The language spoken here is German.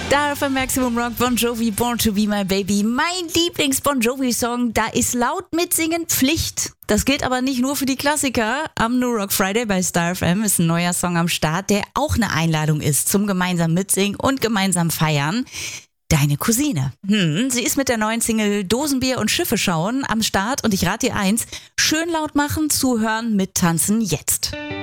Da für Maximum Rock, Bon Jovi, Born to be my baby. Mein Lieblings-Bon Jovi-Song, da ist laut mitsingen Pflicht. Das gilt aber nicht nur für die Klassiker. Am New Rock Friday bei Star FM ist ein neuer Song am Start, der auch eine Einladung ist zum gemeinsam mitsingen und gemeinsam feiern. Deine Cousine. Sie ist mit der neuen Single Dosenbier und Schiffe schauen am Start und ich rate dir eins, schön laut machen, zuhören, mittanzen jetzt.